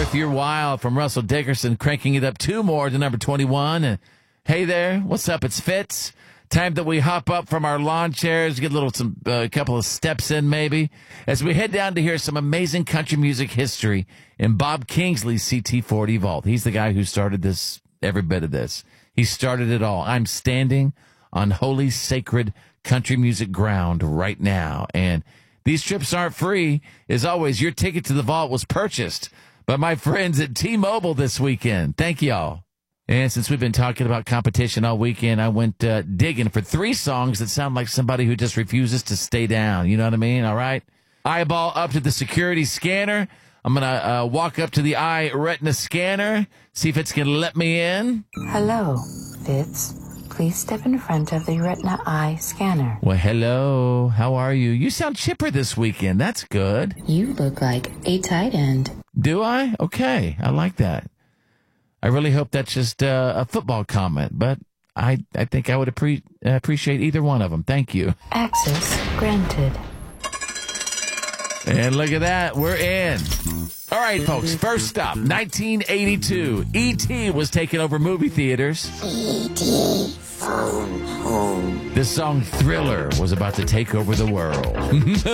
Worth Your While from Russell Dickerson, cranking it up 2 more to number 21. And hey there, what's up? It's Fitz. Time that we hop up from our lawn chairs, get a couple of steps in maybe, as we head down to hear some amazing country music history in Bob Kingsley's CT40 Vault. He's the guy who started every bit of this. He started it all. I'm standing on holy, sacred country music ground right now, and these trips aren't free. As always, your ticket to the vault was purchased by my friends at T-Mobile this weekend. Thank y'all. And since we've been talking about competition all weekend, I went digging for 3 songs that sound like somebody who just refuses to stay down. You know what I mean? All right. Eyeball up to the security scanner. I'm going to walk up to the eye retina scanner, see if it's going to let me in. Hello, Fitz. Please step in front of the retina eye scanner. Well, hello. How are you? You sound chipper this weekend. That's good. You look like a tight end. Do I? Okay. I like that. I really hope that's just a football comment, but I think I would appreciate either one of them. Thank you. Access granted. And look at that. We're in. All right, folks. First up, 1982. E.T. was taking over movie theaters. E.T. phone home. This song, Thriller, was about to take over the world.